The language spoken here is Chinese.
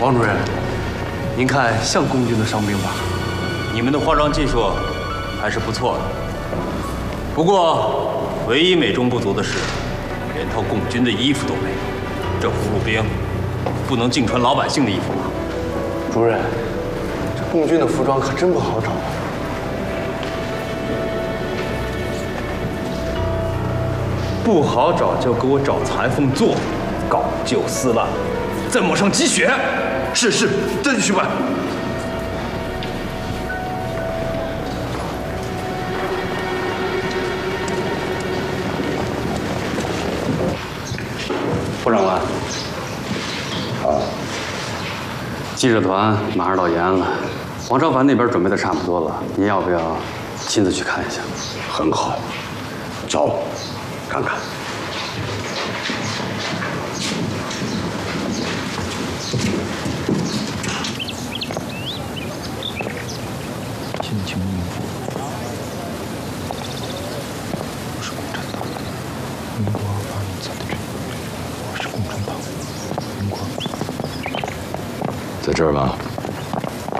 王主任，您看像共军的伤兵吧？ 你们的化妆技术还是不错的，不过唯一美中不足的是，连套共军的衣服都没有。这俘虏兵不能净穿老百姓的衣服吧？ 主任，这共军的服装可真不好找。 不好找就给我找裁缝做，搞旧撕烂，再抹上鸡血。 是，这就去办。 副长官，记者团马上到延安了，王超凡那边准备的差不多了，您要不要亲自去看一下？ 很好，走，看看。 亲情应付，我是共产党，民国28年参的军，我是共产党，民国。 在这儿吧。